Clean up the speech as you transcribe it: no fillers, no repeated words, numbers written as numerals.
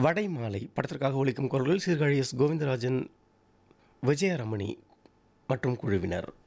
வடை மாலை படத்திற்காக ஒலிக்கும் குரல்கள் சீர்காழி எஸ் கோவிந்தராஜன், விஜயரமணி மற்றும் குழுவினர்.